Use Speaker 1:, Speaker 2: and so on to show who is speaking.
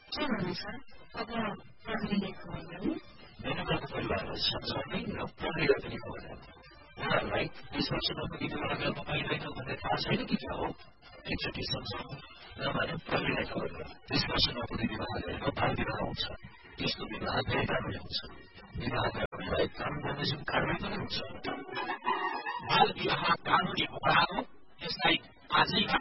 Speaker 1: के भन्नुहुन्छ अब प्रहरीको भयो
Speaker 2: मेनुकाको परिवारलाई सम्झाउने र प्रहरीलाई पनि खोज्ने उनीहरूलाई 20 वर्ष नपुगी विवाह पाइँदैन भन्ने थाहा छैन कि क्या हो एकचोटि सम्झाउनु नभने प्रहरीलाई खबर गर 20 वर्ष नपुगी विवाह गरेको बाल विवाह हुन्छ त्यस्तो विवाह धेरै राम्रो हुन्छ विवाह गर्नेलाई कानुन बमोजिम कारवाही पनि हुन्छ
Speaker 3: बाल विवाह कानुनी अपराध हो यसलाई आजै